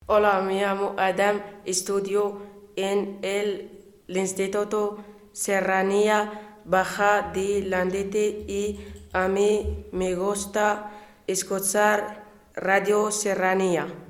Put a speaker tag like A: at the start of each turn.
A: Hola, me llamo Adam, estudio en el Instituto Serranía Baja de Landete y a mí me gusta escuchar Radio Serranía.